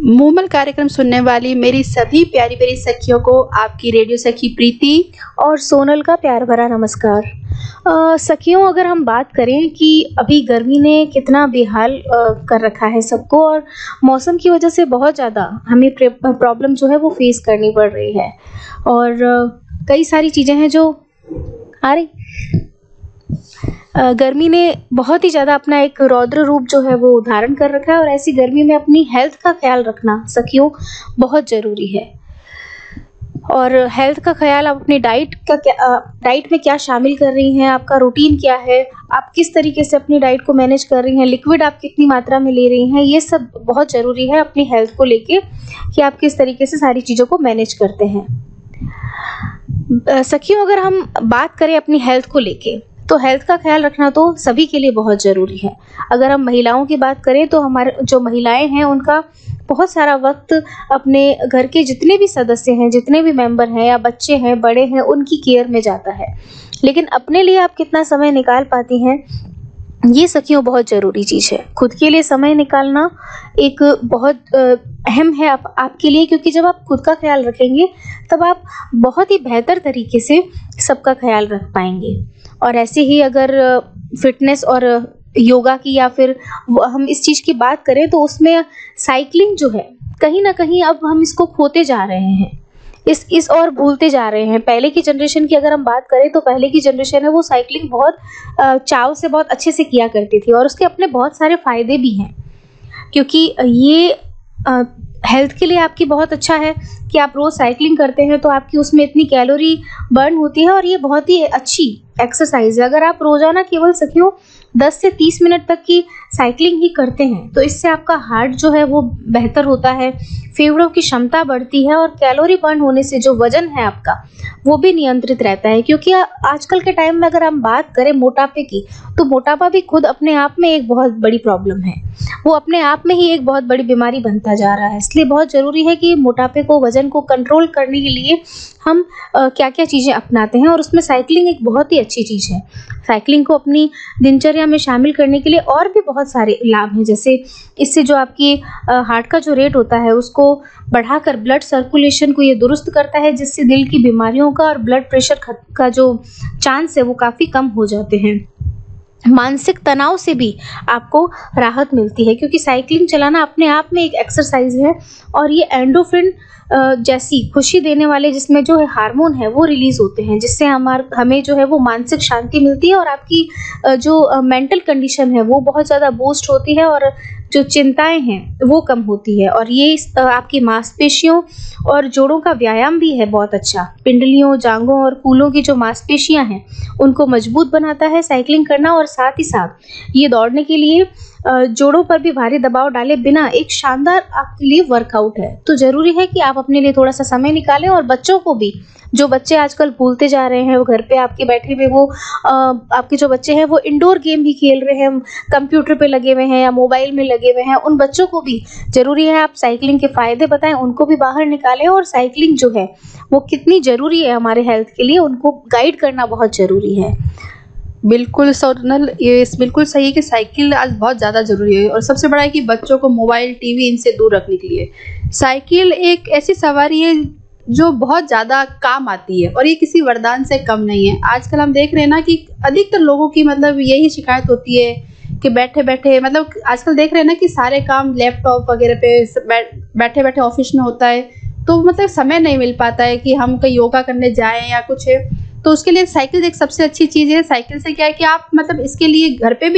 मूमल कार्यक्रम सुनने वाली मेरी सभी प्यारी प्यारी सखियों को आपकी रेडियो सखी प्रीति। और सोनल का प्यार भरा नमस्कार। सखियों, अगर हम बात करें कि अभी गर्मी ने कितना बेहाल कर रखा है सबको, और मौसम की वजह से बहुत ज़्यादा हमें प्रॉब्लम जो है वो फेस करनी पड़ रही है। और कई सारी चीज़ें हैं जो आ रही। गर्मी ने बहुत ही ज़्यादा अपना एक रौद्र रूप जो है वो धारण कर रखा है, और ऐसी गर्मी में अपनी हेल्थ का ख्याल रखना सखियों बहुत ज़रूरी है। और हेल्थ का ख्याल आप अपनी डाइट में क्या शामिल कर रही हैं, आपका रूटीन क्या है, आप किस तरीके से अपनी डाइट को मैनेज कर रही हैं, लिक्विड आप कितनी मात्रा में ले रही हैं, ये सब बहुत ज़रूरी है अपनी हेल्थ को लेके कि आप किस तरीके से सारी चीज़ों को मैनेज करते हैं। सखियों, अगर हम बात करें अपनी हेल्थ को लेके, तो हेल्थ का ख्याल रखना तो सभी के लिए बहुत ज़रूरी है। अगर हम महिलाओं की बात करें तो हमारे जो महिलाएं हैं उनका बहुत सारा वक्त अपने घर के जितने भी सदस्य हैं, जितने भी मेंबर हैं या बच्चे हैं, बड़े हैं, उनकी केयर में जाता है। लेकिन अपने लिए आप कितना समय निकाल पाती हैं, ये सखियों बहुत ज़रूरी चीज़ है। खुद के लिए समय निकालना एक बहुत अहम है आपके लिए, क्योंकि जब आप खुद का ख्याल रखेंगे तब आप बहुत ही बेहतर तरीके से सबका ख्याल रख पाएंगे। और ऐसे ही अगर फिटनेस और योगा की या फिर हम इस चीज़ की बात करें तो उसमें साइकिलिंग जो है, कहीं ना कहीं अब हम इसको खोते जा रहे हैं, इस और भूलते जा रहे हैं। पहले की जनरेशन की अगर हम बात करें तो पहले की जनरेशन है वो साइकिलिंग बहुत चाव से, बहुत अच्छे से किया करती थी, और उसके अपने बहुत सारे फ़ायदे भी हैं। क्योंकि ये हेल्थ के लिए आपकी बहुत अच्छा है कि आप रोज़ साइकिलिंग करते हैं, तो आपकी उसमें इतनी कैलोरी बर्न होती है, और ये बहुत ही अच्छी एक्सरसाइज है। अगर आप रोज़ाना केवल सखियों 10 से 30 मिनट तक की साइकिलिंग ही करते हैं तो इससे आपका हार्ट जो है वो बेहतर होता है, फेफड़ों की क्षमता बढ़ती है, और कैलोरी बर्न होने से जो वजन है आपका वो भी नियंत्रित रहता है। क्योंकि आजकल के टाइम में अगर हम बात करें मोटापे की, तो मोटापा भी खुद अपने आप में एक बहुत बड़ी प्रॉब्लम है, वो अपने आप में ही एक बहुत बड़ी बीमारी बनता जा रहा है। इसलिए बहुत ज़रूरी है कि मोटापे को, वजन को कंट्रोल करने के लिए हम क्या क्या चीज़ें अपनाते हैं, और उसमें साइकिलिंग एक बहुत ही अच्छी चीज़ है। साइकिलिंग को अपनी दिनचर्या में शामिल करने के लिए और भी बहुत सारे लाभ हैं, जैसे इससे जो आपकी हार्ट का जो रेट होता है उसको बढ़ाकर ब्लड सर्कुलेशन को ये दुरुस्त करता है, जिससे दिल की बीमारियों का और ब्लड प्रेशर का जो चांस है वो काफ़ी कम हो जाते हैं। मानसिक तनाव से भी आपको राहत मिलती है, क्योंकि साइकिलिंग चलाना अपने आप में एक एक्सरसाइज है, और ये एंडोफ्रिन जैसी खुशी देने वाले जिसमें जो है हार्मोन है वो रिलीज होते हैं, जिससे हमें जो है वो मानसिक शांति मिलती है, और आपकी जो मेंटल कंडीशन है वो बहुत ज़्यादा बूस्ट होती है, और जो चिंताएं हैं वो कम होती है। और ये आपकी मांसपेशियों और जोड़ों का व्यायाम भी है बहुत अच्छा। पिंडलियों, जांघों और कूलों की जो मांसपेशियां हैं उनको मजबूत बनाता है साइकिलिंग करना, और साथ ही साथ ये दौड़ने के लिए जोड़ों पर भी भारी दबाव डाले बिना एक शानदार आपके लिए वर्कआउट है। तो ज़रूरी है कि आप अपने लिए थोड़ा सा समय निकालें, और बच्चों को भी, जो बच्चे आजकल भूलते जा रहे हैं, वो घर पे आपके बैठे हुए वो आपके जो बच्चे हैं वो इंडोर गेम भी खेल रहे हैं, कंप्यूटर पे लगे हुए हैं या मोबाइल में लगे हुए हैं, उन बच्चों को भी ज़रूरी है आप साइकिलिंग के फ़ायदे बताएं, उनको भी बाहर निकालें, और साइकिलिंग जो है वो कितनी ज़रूरी है हमारे हेल्थ के लिए उनको गाइड करना बहुत ज़रूरी है। बिल्कुल सोनल, ये बिल्कुल सही है कि साइकिल आज बहुत ज़्यादा ज़रूरी है, और सबसे बड़ा है कि बच्चों को मोबाइल, टीवी इनसे दूर रखने के लिए साइकिल एक ऐसी सवारी है जो बहुत ज़्यादा काम आती है, और ये किसी वरदान से कम नहीं है। आजकल हम देख रहे हैं ना कि अधिकतर लोगों की मतलब यही शिकायत होती है कि बैठे बैठे, मतलब आजकल देख रहे हैं ना कि सारे काम लैपटॉप वगैरह पे बैठे बैठे ऑफिस में होता है, तो मतलब समय नहीं मिल पाता है कि हम कहीं योगा करने जाएं या कुछ है। तो उसके लिए साइकिल एक सबसे अच्छी चीज़ है। साइकिल से क्या है कि आप मतलब इसके लिए घर पे भी